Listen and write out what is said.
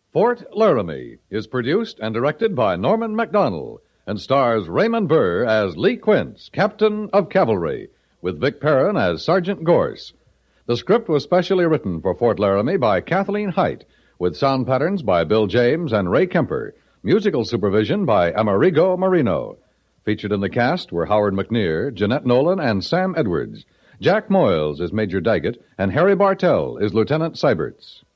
Fort Laramie is produced and directed by Norman MacDonald and stars Raymond Burr as Lee Quince, Captain of Cavalry, with Vic Perrin as Sergeant Gorse. The script was specially written for Fort Laramie by Kathleen Height, with sound patterns by Bill James and Ray Kemper, musical supervision by Amerigo Marino. Featured in the cast were Howard McNear, Jeanette Nolan, and Sam Edwards. Jack Moyles is Major Daggett, and Harry Bartell is Lieutenant Seiberts.